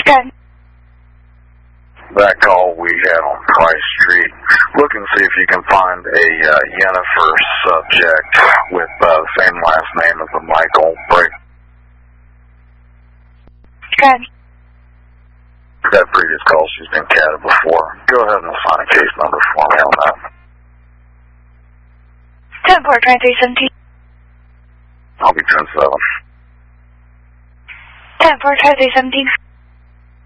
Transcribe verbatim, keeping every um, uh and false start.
ten. That call we had on Price Street. Look and see if you can find a uh, Yennefer subject with uh, the same last name as the Michael break. ten. That previous call, she's been catted before. Go ahead and assign a case number for me on that. ten four, try three seventeen. I'll be ten seven. ten four, try three seventeen.